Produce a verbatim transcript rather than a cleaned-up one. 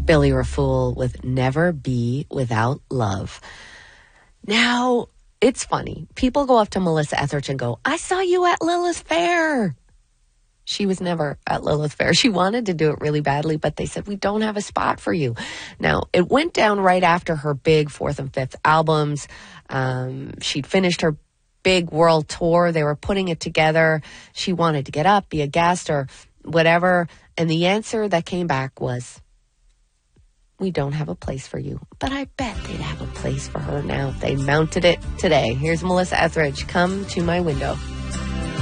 Billy Rafool with Never Be Without Love. Now, it's funny. People go up to Melissa Etheridge and go, I saw you at Lilith Fair. She was never at Lilith Fair. She wanted to do it really badly, but they said, we don't have a spot for you. Now, it went down right after her big fourth and fifth albums. Um, she'd finished her big world tour. They were putting it together. She wanted to get up, be a guest or whatever. And the answer that came back was, we don't have a place for you. But I bet they'd have a place for her now if they mounted it today. Here's Melissa Etheridge, Come to My Window.